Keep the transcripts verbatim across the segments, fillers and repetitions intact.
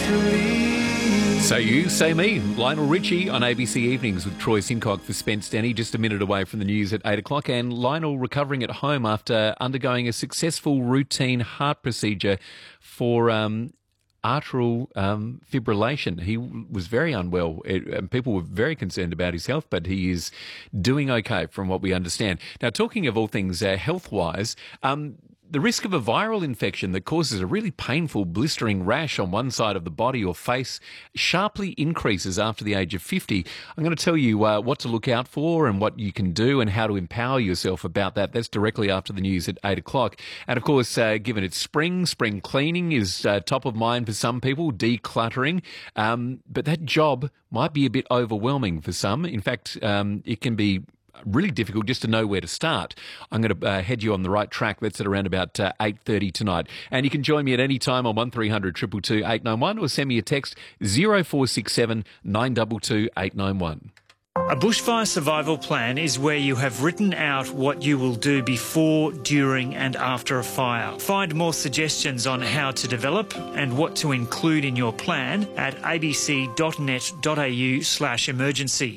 naturally. So you, say me. Lionel Richie on A B C Evenings with Troy Sincock for Spence Denny, just a minute away from the news at eight o'clock. And Lionel recovering at home after undergoing a successful routine heart procedure for um, arterial um, fibrillation. He was very unwell. It, and people were very concerned about his health, but he is doing okay from what we understand. Now, talking of all things uh, health-wise, um, the risk of a viral infection that causes a really painful blistering rash on one side of the body or face sharply increases after the age of fifty. I'm going to tell you uh, what to look out for and what you can do and how to empower yourself about that. That's directly after the news at eight o'clock. And of course, uh, given it's spring, spring cleaning is uh, top of mind for some people, decluttering. Um, but that job might be a bit overwhelming for some. In fact, um, it can be really difficult just to know where to start. I'm going to uh, head you on the right track. That's at around about uh, eight thirty tonight. And you can join me at any time on one three hundred two two two eight nine one or send me a text zero four six seven nine two two eight nine one. A bushfire survival plan is where you have written out what you will do before, during and after a fire. Find more suggestions on how to develop and what to include in your plan at abc.net.au slash emergency.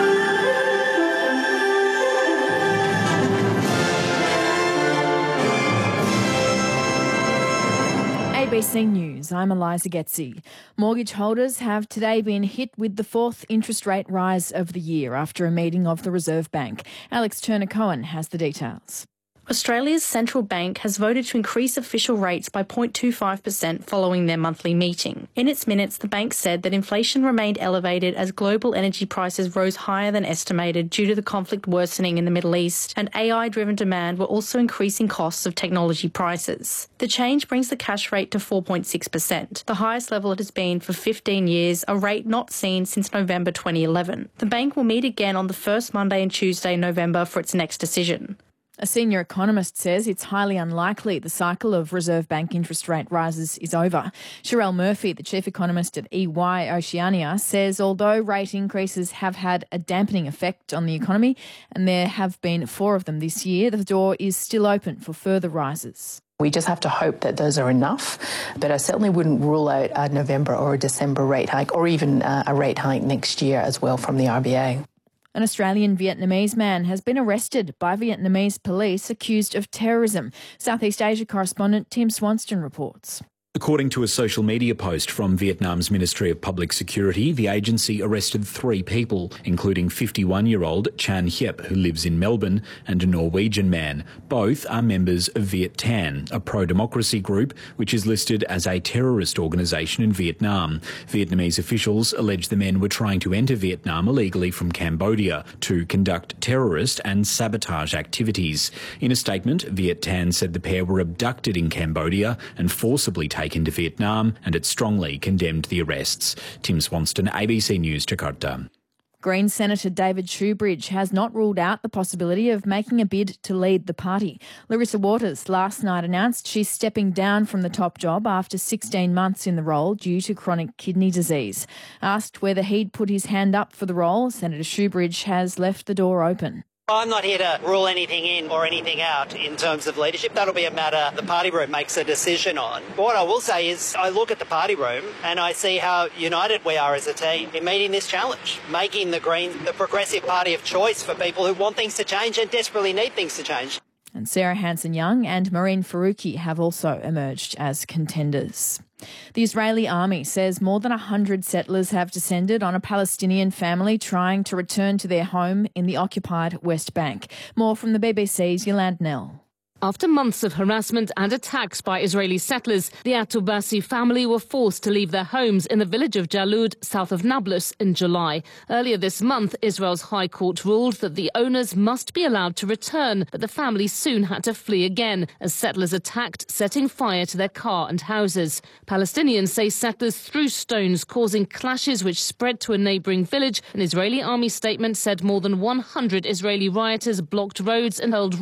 A B C News, I'm Eliza Getzi. Mortgage holders have today been hit with the fourth interest rate rise of the year after a meeting of the Reserve Bank. Alex Turner-Cohen has the details. Australia's central bank has voted to increase official rates by zero point two five percent following their monthly meeting. In its minutes, the bank said that inflation remained elevated as global energy prices rose higher than estimated due to the conflict worsening in the Middle East, and A I-driven demand were also increasing costs of technology prices. The change brings the cash rate to four point six percent, the highest level it has been for fifteen years, a rate not seen since November twenty eleven. The bank will meet again on the first Monday and Tuesday in November for its next decision. A senior economist says it's highly unlikely the cycle of Reserve Bank interest rate rises is over. Sherelle Murphy, the chief economist at E Y Oceania, says although rate increases have had a dampening effect on the economy, and there have been four of them this year, the door is still open for further rises. We just have to hope that those are enough, but I certainly wouldn't rule out a November or a December rate hike, or even a rate hike next year as well from the R B A. An Australian Vietnamese man has been arrested by Vietnamese police accused of terrorism. Southeast Asia correspondent Tim Swanston reports. According to a social media post from Vietnam's Ministry of Public Security, the agency arrested three people, including fifty-one-year-old Chan Hiep, who lives in Melbourne, and a Norwegian man. Both are members of Viet Thanh, a pro-democracy group which is listed as a terrorist organisation in Vietnam. Vietnamese officials allege the men were trying to enter Vietnam illegally from Cambodia to conduct terrorist and sabotage activities. In a statement, Viet Thanh said the pair were abducted in Cambodia and forcibly taken into Vietnam, and it strongly condemned the arrests. Tim Swanston, A B C News, Jakarta. Green Senator David Shoebridge has not ruled out the possibility of making a bid to lead the party. Larissa Waters last night announced she's stepping down from the top job after sixteen months in the role due to chronic kidney disease. Asked whether he'd put his hand up for the role, Senator Shoebridge has left the door open. I'm not here to rule anything in or anything out in terms of leadership. That'll be a matter the party room makes a decision on. But what I will say is I look at the party room and I see how united we are as a team in meeting this challenge, making the Greens the progressive party of choice for people who want things to change and desperately need things to change. And Sarah Hanson-Young and Marine Faruqi have also emerged as contenders. The Israeli army says more than one hundred settlers have descended on a Palestinian family trying to return to their home in the occupied West Bank. More from the B B C's Yolande Nell. After months of harassment and attacks by Israeli settlers, the Atubasi family were forced to leave their homes in the village of Jalud, south of Nablus, in July. Earlier this month, Israel's High Court ruled that the owners must be allowed to return, but the family soon had to flee again as settlers attacked, setting fire to their car and houses. Palestinians say settlers threw stones, causing clashes which spread to a neighbouring village. An Israeli army statement said more than one hundred Israeli rioters blocked roads and held